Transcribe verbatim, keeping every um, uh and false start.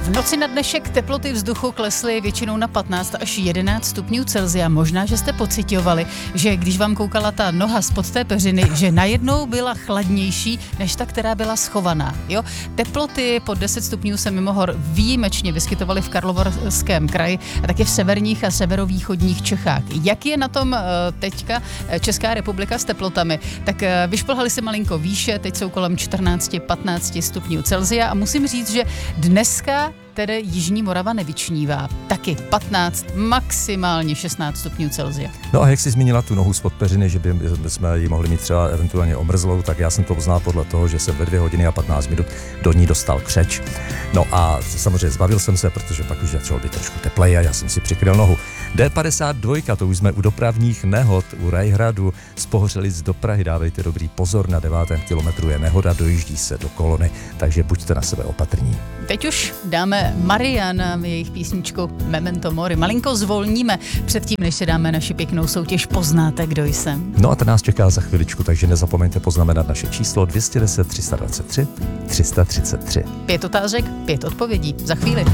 V noci na dnešek teploty vzduchu klesly většinou na patnáct až jedenáct stupňů Celsia. Možná, že jste pociťovali, že když vám koukala ta noha spod té peřiny, že najednou byla chladnější než ta, která byla schovaná. Jo? Teploty pod deset stupňů se mimo hor výjimečně vyskytovaly v Karlovarském kraji a taky v severních a severovýchodních Čechách. Jak je na tom teďka Česká republika s teplotami? Tak vyšplhali se malinko výše, teď jsou kolem čtrnáct patnáct stupňů Celsia a musím říct, že dneska tedy Jižní Morava nevyčnívá. Taky patnáct, maximálně šestnáct stupňů Celsia. No a jak jsi zmínila tu nohu spod peřiny, že by jsme ji mohli mít třeba eventuálně omrzlou, tak já jsem to poznal podle toho, že jsem ve dvě hodiny a patnáct minut do ní dostal křeč. No a samozřejmě zbavil jsem se, protože pak už začalo být trošku tepleji a já jsem si přikryl nohu. D padesát dva, to už jsme u dopravních nehod, u Rajhradu, z Pohořelic do Prahy. Dávejte dobrý pozor, na devátém kilometru je nehoda, dojíždí se do kolony, takže buďte na sebe opatrní. Teď už dáme Mariana, jejich písničku Memento Mori. Malinko zvolníme předtím, než si dáme naši pěknou soutěž Poznáte, kdo jsem. No a to nás čeká za chviličku, takže nezapomeňte poznamenat naše číslo dvě deset, tři dvacet tři, tři třicet tři. Pět otázek, pět odpovědí. Za chvíli.